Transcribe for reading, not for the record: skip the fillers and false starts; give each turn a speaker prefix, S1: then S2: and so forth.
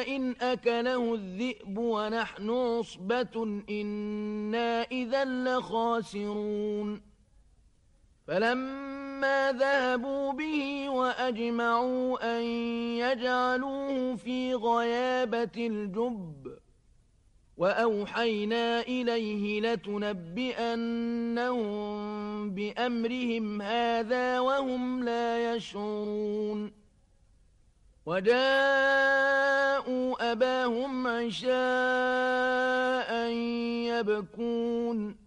S1: إن أكله الذئب ونحن عصبة إنا إذا لخاسرون فلما ذهبوا به وأجمعوا أن يجعلوه في غيابة الجب وأوحينا إليه لتنبئنهم بأمرهم هذا وهم لا يشعرون وجاءوا أباهم عشاء يبكون